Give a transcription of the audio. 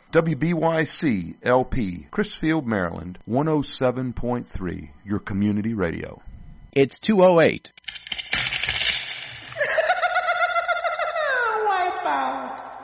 WBYC LP, Chrisfield, Maryland, 107.3, your community radio. It's 2:08.